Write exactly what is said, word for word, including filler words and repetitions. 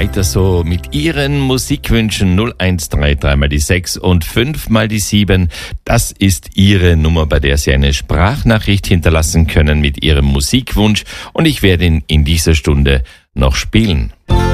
weiter so mit Ihren Musikwünschen. Null eins drei drei mal die sechs und fünf mal die sieben. Das ist Ihre Nummer, bei der Sie eine Sprachnachricht hinterlassen können mit Ihrem Musikwunsch. Und ich werde ihn in dieser Stunde noch spielen.